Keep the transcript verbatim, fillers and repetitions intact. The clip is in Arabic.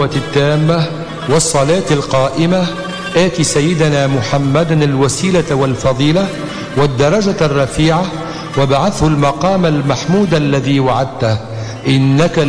التامة والصلاة القائمة آت سيدنا محمدا الوسيلة والفضيلة والدرجة الرفيعة وابعثه المقام المحمود الذي وعدته إنك